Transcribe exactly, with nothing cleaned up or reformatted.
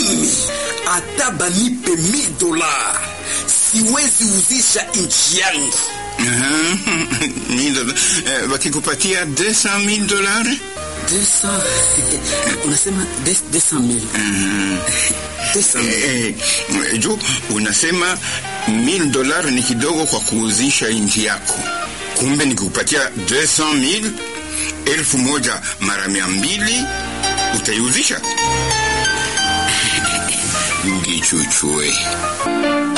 mimi hata banipe mia dola siwezi uzisha nchi yangu. Wakikupatia deux cent mille dollars? deux cents, unasema deux cent mille. deux cent mille. Eh, jo, unasema mille dollars ni kidogo kwa kuuzisha nchi yako. Kumbe nikikupatia deux cent mille, elfu moja mara mia mbili, utaiuzisha? Ngichuchue.